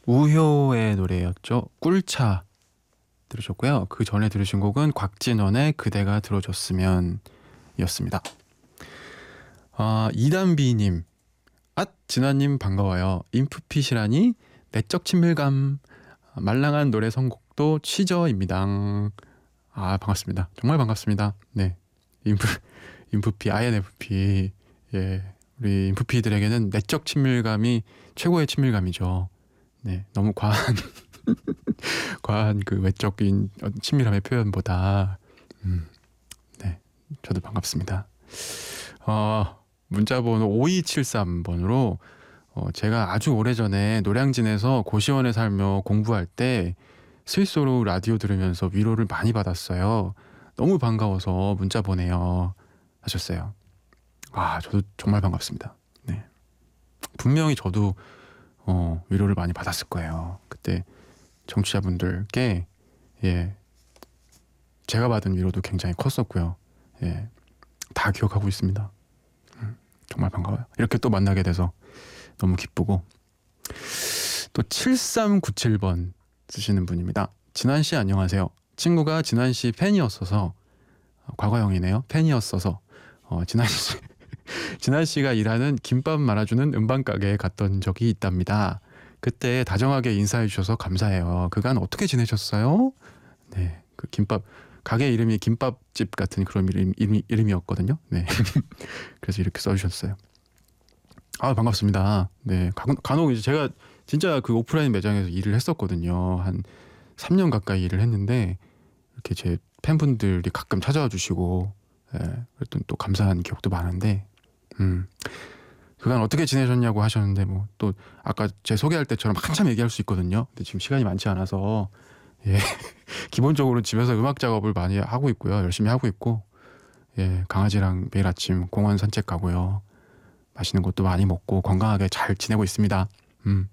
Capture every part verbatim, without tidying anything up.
우효의 노래였죠. 꿀차 들으셨고요. 그 전에 들으신 곡은 곽진원의 그대가 들어줬으면 이었습니다. 아, 이단비님. 앗 진아님 반가워요. 인프핏이라니 내적 친밀감. 말랑한 노래 선곡도 취저입니다. 아, 반갑습니다. 정말 반갑습니다. 네, 인프 인프피 아이엔에프피. 예, 우리 인프피들에게는 내적 친밀감이 최고의 친밀감이죠. 네, 너무 과한 과한 그 외적인 친밀함의 표현보다 음, 네, 저도 반갑습니다. 어, 문자번호 오이칠삼 번으로 어, 제가 아주 오래전에 노량진에서 고시원에 살며 공부할 때 스위스로 라디오 들으면서 위로를 많이 받았어요. 너무 반가워서 문자 보내요 하셨어요. 아, 저도 정말 반갑습니다. 네, 분명히 저도 어, 위로를 많이 받았을 거예요. 그때 청취자분들께. 예, 제가 받은 위로도 굉장히 컸었고요. 예, 다 기억하고 있습니다. 음, 정말 반가워요. 이렇게 또 만나게 돼서 너무 기쁘고. 또 칠삼구칠 번 쓰시는 분입니다. 진환씨 안녕하세요. 친구가 진환씨 팬이었어서, 어, 과거형이네요. 팬이었어서 어, 진환씨 진환씨가 일하는 김밥 말아주는 음반가게에 갔던 적이 있답니다. 그때 다정하게 인사해 주셔서 감사해요. 그간 어떻게 지내셨어요? 네, 그 김밥 가게 이름이 김밥집 같은 그런 이름, 이름, 이름이었거든요. 네, 그래서 이렇게 써주셨어요. 아, 반갑습니다. 네, 간- 간혹 이제 제가 진짜 그 오프라인 매장에서 일을 했었거든요. 한 삼 년 가까이 일을 했는데 이렇게 제 팬분들이 가끔 찾아와 주시고, 예, 그랬더니 또 감사한 기억도 많은데, 음, 그간 어떻게 지내셨냐고 하셨는데 뭐 또 아까 제 소개할 때처럼 한참 얘기할 수 있거든요. 근데 지금 시간이 많지 않아서, 예, 기본적으로 집에서 음악 작업을 많이 하고 있고요. 열심히 하고 있고, 예, 강아지랑 매일 아침 공원 산책 가고요. 맛있는 것도 많이 먹고 건강하게 잘 지내고 있습니다. 음.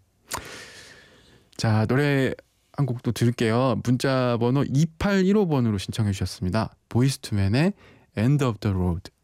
자, 노래 한 곡 또 들을게요. 문자 번호 이팔일오 번으로 신청해 주셨습니다. 보이스투맨의 End of the Road.